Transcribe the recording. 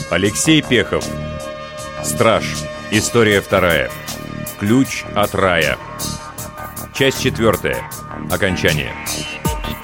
Алексей Пехов. Страж. История вторая. Ключ от рая. Часть 4. Окончание.